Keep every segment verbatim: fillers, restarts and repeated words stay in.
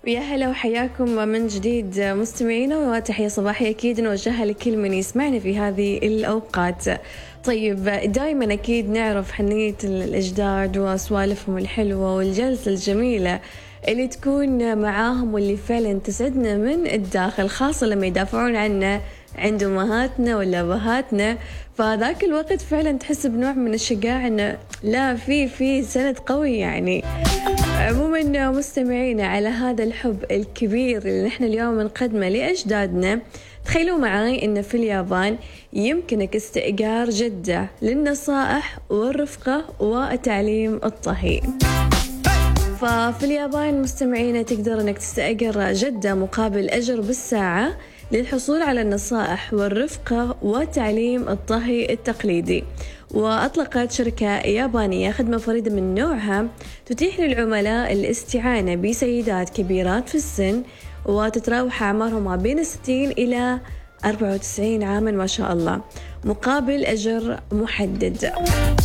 ويا هلا وحياكم من جديد مستمعينا، وتحية صباحية أكيد نوجهها لكل من يسمعنا في هذه الأوقات. طيب دائما أكيد نعرف حنية الأجداد وسوالفهم الحلوة والجلسة الجميلة اللي تكون معاهم واللي فعلا تسعدنا من الداخل، خاصة لما يدافعون عنا عند أمهاتنا ولا أبهاتنا. فذاك الوقت فعلا تحس بنوع من الشجاعة إنه لا في في سند قوي يعني. عموما مستمعينا، على هذا الحب الكبير اللي نحن اليوم نقدمه لأجدادنا، تخيلوا معاي إن في اليابان يمكنك استئجار جدة للنصائح والرفقة وتعليم الطهي. ففي اليابان مستمعينا تقدر إنك تستأجر جدة مقابل أجر بالساعة للحصول على النصائح والرفقة وتعليم الطهي التقليدي. وأطلقت شركة يابانية خدمة فريدة من نوعها تتيح للعملاء الاستعانة بسيدات كبيرات في السن وتتراوح أعمارهم ما بين الستين إلى أربعة وتسعين عاما ما شاء الله، مقابل أجر محدد.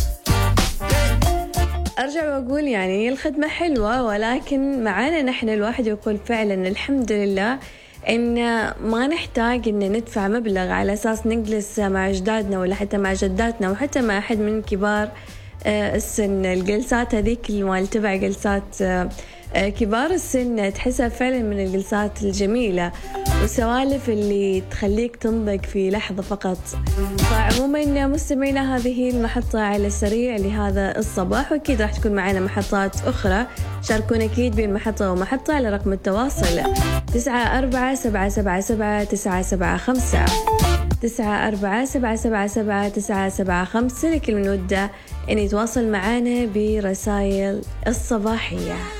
أرجع وأقول يعني الخدمة حلوة، ولكن معانا نحن الواحد يقول فعلا الحمد لله إن ما نحتاج إن ندفع مبلغ على أساس نجلس مع أجدادنا ولا حتى مع جداتنا وحتى مع أحد من كبار السن. الجلسات هذيك اللي تبع جلسات كبار السن تحسها فعلا من الجلسات الجميلة والسوالف اللي تخليك تنضج في لحظة فقط. فعموما مستمعينا، هذه المحطة على السريع لهذا الصباح، وأكيد راح تكون معنا محطات أخرى. شاركونا أكيد بين محطة ومحطة على رقم التواصل تسعة أربعة سبعة سبعة سبعة تسعة سبعة خمسة تسعة أربعة سبعة سبعة سبعة تسعة سبعة خمسة لكل من وده أن يتواصل معنا برسائل الصباحية.